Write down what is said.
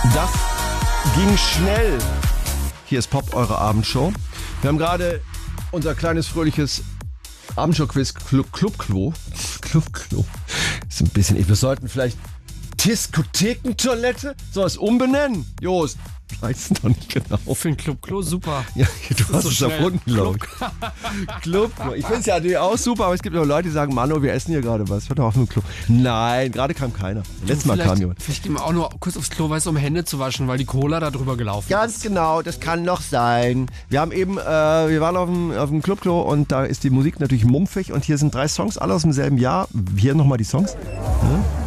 Das ging schnell. Hier ist Pop, eure Abendshow. Wir haben gerade unser kleines, fröhliches Abendshow-Quiz Clubklo. Ist ein bisschen... Wir sollten vielleicht Diskothekentoilette sowas umbenennen. Jost, ich weiß es noch nicht genau. Ich finde Clubklo super. Ja, du hast so es erfunden, glaube ich. Clubklo. Ich finde es ja natürlich auch super, aber es gibt auch Leute, die sagen, Mano, wir essen hier gerade was. Hört doch auf mit dem Klo. Nein, gerade kam keiner. Letztes Mal kam jemand. Vielleicht gehen wir auch nur kurz aufs Klo, um Hände zu waschen, weil die Cola da drüber gelaufen ist. Ganz genau, das kann noch sein. Wir haben eben, wir waren auf dem Clubklo und da ist die Musik natürlich mumpfig und hier sind 3 Songs, alle aus demselben Jahr. Hier nochmal die Songs. Ja?